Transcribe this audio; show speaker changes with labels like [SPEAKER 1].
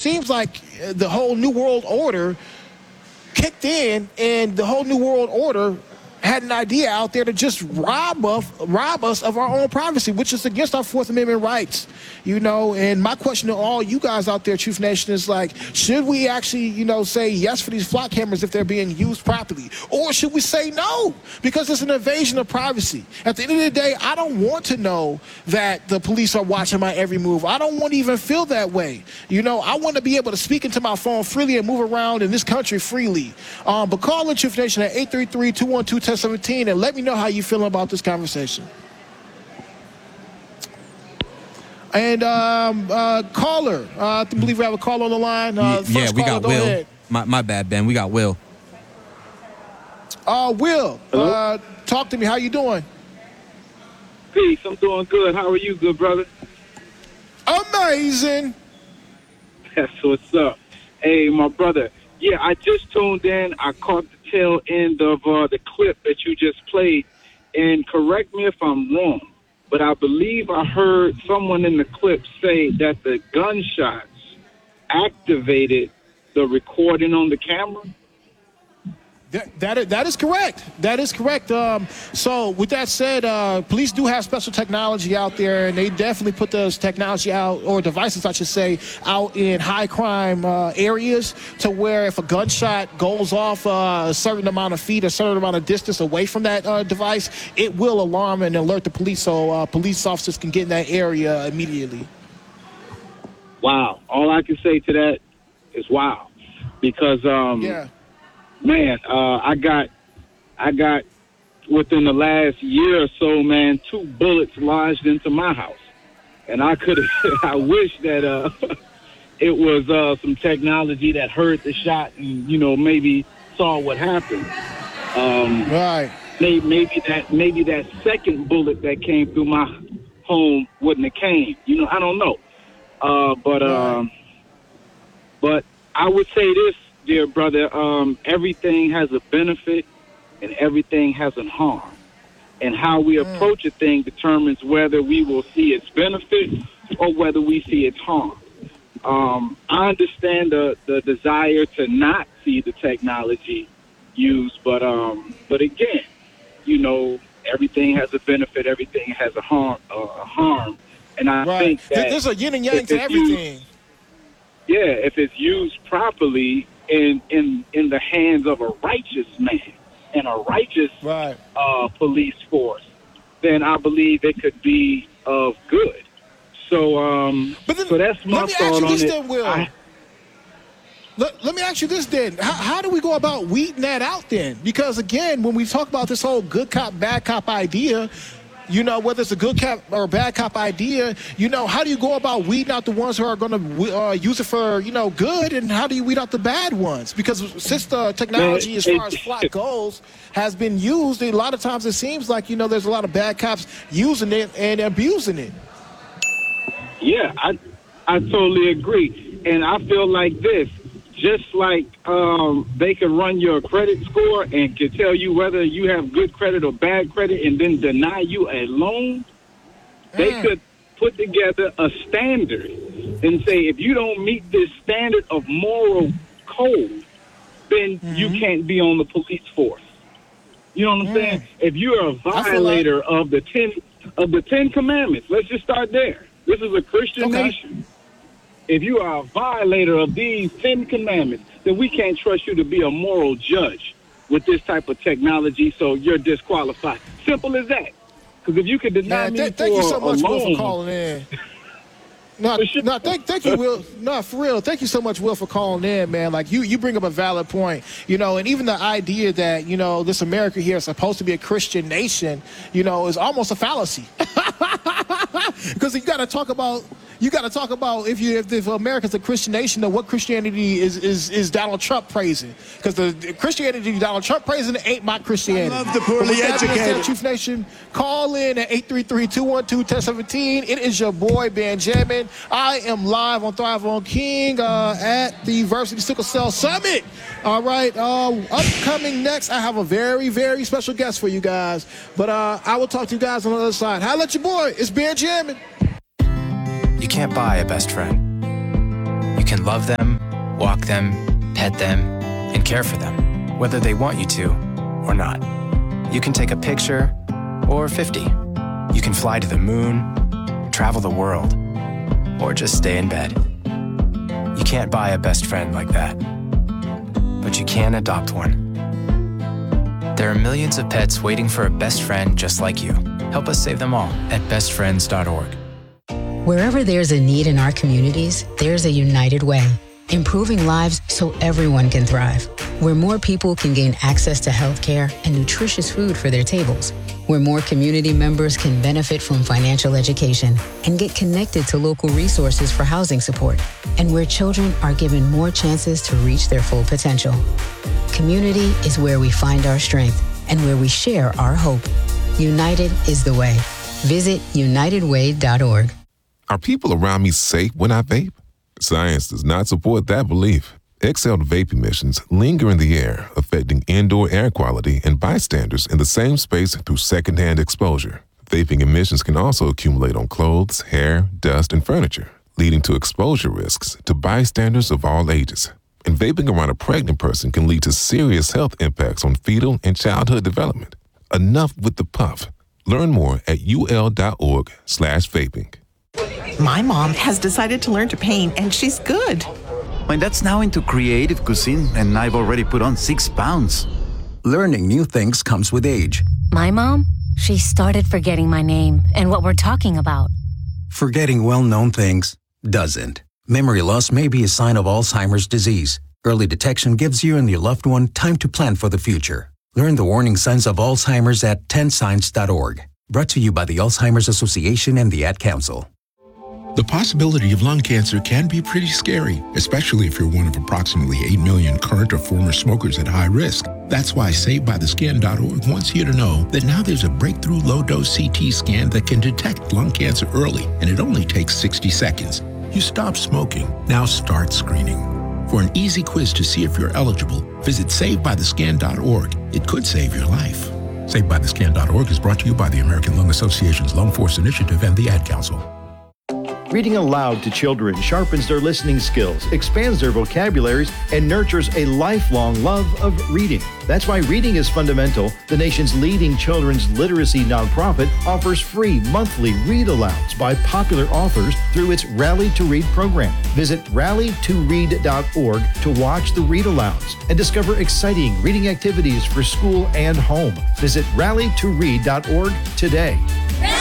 [SPEAKER 1] seems like the whole New World Order kicked in, and the whole New World Order had an idea out there to just rob us of our own privacy, which is against our Fourth Amendment rights, And my question to all you guys out there, Truth Nation, is like, should we actually, say yes for these flock cameras if they're being used properly? Or should we say no? Because it's an invasion of privacy. At the end of the day, I don't want to know that the police are watching my every move. I don't want to even feel that way. I want to be able to speak into my phone freely and move around in this country freely. But call in Truth Nation at 833-212-1017 and let me know how you feeling about this conversation. And caller, I believe we have a caller on the line.
[SPEAKER 2] Yeah, we got Will. My bad, Ben. We got Will.
[SPEAKER 1] Will, talk to me. How you doing?
[SPEAKER 3] Peace. I'm doing good. How are you, good brother?
[SPEAKER 1] Amazing.
[SPEAKER 3] That's what's up. Hey, my brother. Yeah, I just tuned in. I caught the tail end of the clip that you just played. And correct me if I'm wrong, but I believe I heard someone in the clip say that the gunshots activated the recording on the camera.
[SPEAKER 1] That is correct. That is correct. So with that said, police do have special technology out there, and they definitely put this technology out, or devices, I should say, out in high crime areas, to where if a gunshot goes off a certain amount of feet, a certain amount of distance away from that device, it will alarm and alert the police, so police officers can get in that area immediately.
[SPEAKER 3] Wow. All I can say to that is wow. Because
[SPEAKER 1] yeah.
[SPEAKER 3] Man, I got within the last year or so, man, 2 bullets lodged into my house, and I wish that it was some technology that heard the shot and maybe saw what happened.
[SPEAKER 1] Right.
[SPEAKER 3] Maybe that second bullet that came through my home wouldn't have came. I don't know. But I would say this, dear brother, everything has a benefit and everything has a harm. And how we approach a thing determines whether we will see its benefit or whether we see its harm. I understand the desire to not see the technology used, but again, everything has a benefit, everything has a harm. And I think that
[SPEAKER 1] there's a yin and yang to everything.
[SPEAKER 3] If it's used properly in the hands of a righteous man and a righteous police force, then I believe it could be of good. So, so that's my thought on it.
[SPEAKER 1] Let me ask you this then. How do we go about weeding that out then? Because again, when we talk about this whole good cop, bad cop idea, whether it's a good cop or a bad cop idea, how do you go about weeding out the ones who are going to use it for, good, and how do you weed out the bad ones? Because since the technology, as far as flock goes, has been used, a lot of times it seems like, there's a lot of bad cops using it and abusing it.
[SPEAKER 3] Yeah, I totally agree. And I feel like this. Just like they can run your credit score and can tell you whether you have good credit or bad credit and then deny you a loan, they could put together a standard and say, if you don't meet this standard of moral code, then you can't be on the police force. You know what I'm saying? If you're a violator of the 10 Commandments, let's just start there. This is a Christian nation. If you are a violator of these 10 Commandments, then we can't trust you to be a moral judge with this type of technology, so you're disqualified. Simple as that. Because if you could deny me
[SPEAKER 1] thank you so much,
[SPEAKER 3] loan,
[SPEAKER 1] Will, for calling in. Thank you, Will. No, for real. Thank you so much, Will, for calling in, man. Like, you bring up a valid point, and even the idea that, this America here is supposed to be a Christian nation, is almost a fallacy. Because you got to talk about if America's a Christian nation, then what Christianity is Donald Trump praising? Because the Christianity Donald Trump praising ain't my Christianity.
[SPEAKER 4] I love the poorly educated.
[SPEAKER 1] Truth Nation, call in at 833-212-1017. It is your boy Benjamin. I am live on Thrive on King at the Varsity Sickle Cell Summit. All right, upcoming next, I have a very, very special guest for you guys. But I will talk to you guys on the other side. Holla at your boy. It's Benjamin.
[SPEAKER 5] You can't buy a best friend. You can love them
[SPEAKER 4] Walk them, pet them, and care for them, whether they want you to or not. You can take a picture or 50. You can fly to the moon, travel the world, or just stay in bed. You can't buy a best friend like that, but you can adopt one. There are millions of pets waiting for a best friend just like you. Help us save them all at bestfriends.org.
[SPEAKER 5] Wherever there's a need in our communities, there's a United Way, improving lives so everyone can thrive. Where more people can gain access to healthcare and nutritious food for their tables. Where more community members can benefit from financial education and get connected to local resources for housing support. And where children are given more chances to reach their full potential. Community is where we find our strength and where we share our hope. United is the way. Visit unitedway.org.
[SPEAKER 6] Are people around me safe when I vape? Science does not support that belief. Exhaled vape emissions linger in the air, affecting indoor air quality and bystanders in the same space through secondhand exposure. Vaping emissions can also accumulate on clothes, hair, dust, and furniture, leading to exposure risks to bystanders of all ages. And vaping around a pregnant person can lead to serious health impacts on fetal and childhood development. Enough with the puff. Learn more at ul.org/vaping.
[SPEAKER 7] My mom has decided to learn to paint, and she's good.
[SPEAKER 8] My dad's now into creative cuisine, and I've already put on 6 pounds.
[SPEAKER 9] Learning new things comes with age.
[SPEAKER 10] My mom, she started forgetting my name and what we're talking about.
[SPEAKER 9] Forgetting well-known things doesn't. Memory loss may be a sign of Alzheimer's disease. Early detection gives you and your loved one time to plan for the future. Learn the warning signs of Alzheimer's at 10signs.org. Brought to you by the Alzheimer's Association and the Ad Council.
[SPEAKER 11] The possibility of lung cancer can be pretty scary, especially if you're one of approximately 8 million current or former smokers at high risk. That's why SaveByTheScan.org wants you to know that now there's a breakthrough low-dose CT scan that can detect lung cancer early, and it only takes 60 seconds. You stop smoking, now start screening. For an easy quiz to see if you're eligible, visit SaveByTheScan.org. It could save your life. SaveByTheScan.org is brought to you by the American Lung Association's Lung Force Initiative and the Ad Council.
[SPEAKER 12] Reading aloud to children sharpens their listening skills, expands their vocabularies, and nurtures a lifelong love of reading. That's why Reading is Fundamental, the nation's leading children's literacy nonprofit, offers free monthly read-alouds by popular authors through its Rally to Read program. Visit rallytoread.org to watch the read-alouds and discover exciting reading activities for school and home. Visit rallytoread.org today.